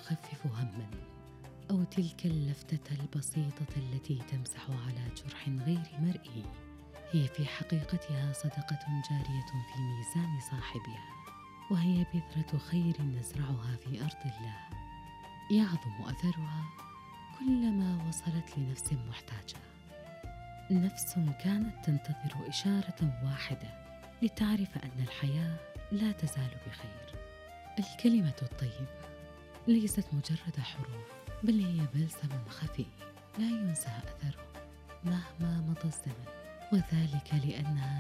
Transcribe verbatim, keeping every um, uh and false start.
تخفف همًا، أو تلك اللفتة البسيطة التي تمسح على جرح غير مرئي، هي في حقيقتها صدقة جارية في ميزان صاحبها، وهي بذرة خير نزرعها في أرض الله، يعظم أثرها كلما وصلت لنفس محتاجة، نفس كانت تنتظر إشارة واحدة لتعرف أن الحياة لا تزال بخير. الكلمة الطيبة ليست مجرد حروف، بل هي بلسم خفي لا ينسى أثره مهما مضى الزمن، وذلك لأنها